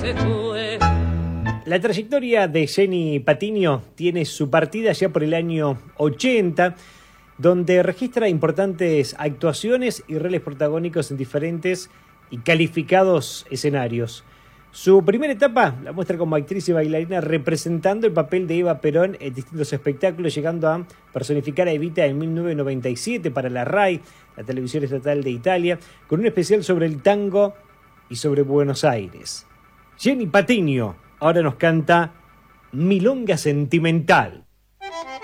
La trayectoria de Jenny Patiño tiene su partida ya por el año 80, donde registra importantes actuaciones y roles protagónicos en diferentes y calificados escenarios. Su primera etapa la muestra como actriz y bailarina representando el papel de Eva Perón en distintos espectáculos, llegando a personificar a Evita en 1997 para la RAI, la televisión estatal de Italia, con un especial sobre el tango y sobre Buenos Aires. Jenny Patiño ahora nos canta Milonga Sentimental.